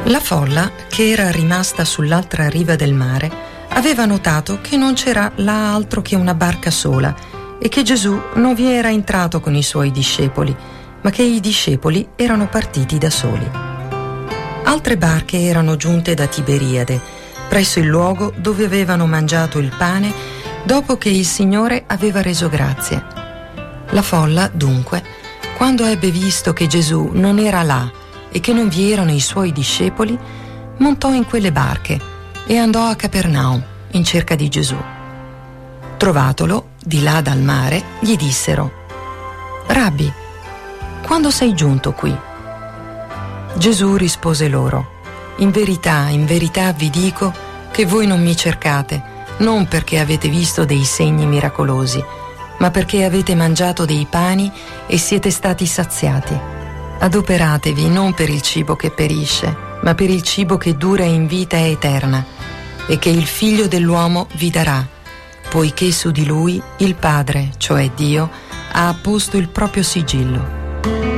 La folla, che era rimasta sull'altra riva del mare, aveva notato che non c'era là altro che una barca sola e che Gesù non vi era entrato con i suoi discepoli, ma che i discepoli erano partiti da soli. Altre barche erano giunte da Tiberiade, presso il luogo dove avevano mangiato il pane dopo che il Signore aveva reso grazie. La folla, dunque, quando ebbe visto che Gesù non era là e che non vi erano i suoi discepoli, montò in quelle barche e andò a Capernaum in cerca di Gesù. Trovatolo, di là dal mare, gli dissero: «Rabbi, quando sei giunto qui?» Gesù rispose loro: in verità vi dico che voi non mi cercate, non perché avete visto dei segni miracolosi, ma perché avete mangiato dei pani e siete stati saziati. Adoperatevi non per il cibo che perisce, ma per il cibo che dura in vita eterna, e che il Figlio dell'uomo vi darà, poiché su di lui il Padre, cioè Dio, ha apposto il proprio sigillo.